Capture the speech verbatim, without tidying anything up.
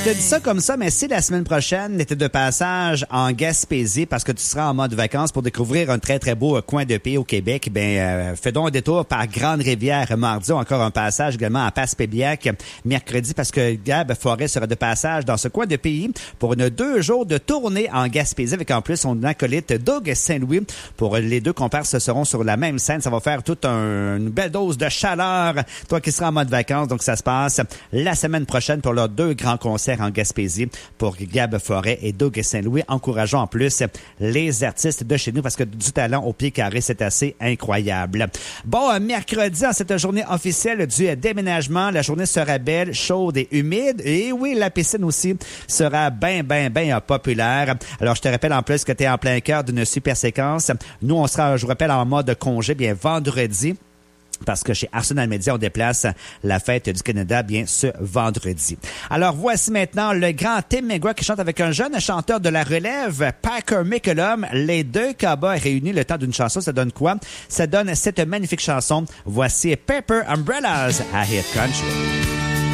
Je te dis ça comme ça, mais si la semaine prochaine, tu es de passage en Gaspésie parce que tu seras en mode vacances pour découvrir un très, très beau coin de pays au Québec, ben euh, fais donc un détour par Grande-Rivière mardi, encore un passage également à Passepébiac mercredi parce que Gab Forêt sera de passage dans ce coin de pays pour une deux jours de tournée en Gaspésie avec en plus son acolyte Doug Saint-Louis. Pour les deux comparses seront sur la même scène. Ça va faire toute un, une belle dose de chaleur. Toi qui seras en mode vacances, donc ça se passe la semaine prochaine pour leurs deux grands concerts en Gaspésie pour Gab Forêt et Doug Saint-Louis. Encourageons en plus les artistes de chez nous parce que du talent au pied carré, c'est assez incroyable. Bon, mercredi, en cette journée officielle du déménagement, la journée sera belle, chaude et humide. Et oui, la piscine aussi sera bien, bien, bien populaire. Alors, je te rappelle en plus que tu es en plein cœur d'une super séquence. Nous, on sera, je vous rappelle, en mode congé, bien vendredi. Parce que chez Arsenal Media, on déplace la fête du Canada, bien, ce vendredi. Alors, voici maintenant le grand Tim McGraw qui chante avec un jeune chanteur de la relève, Parker McCollum. Les deux cowboys réunis le temps d'une chanson, ça donne quoi? Ça donne cette magnifique chanson. Voici Paper Umbrellas à Hit Country.